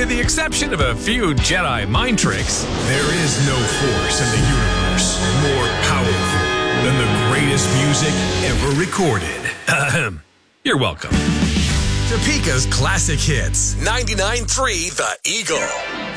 With the exception of a few Jedi mind tricks, there is no force in the universe more powerful than the greatest music ever recorded. Ahem. You're welcome. Topeka's Classic Hits, 99.3 The Eagle.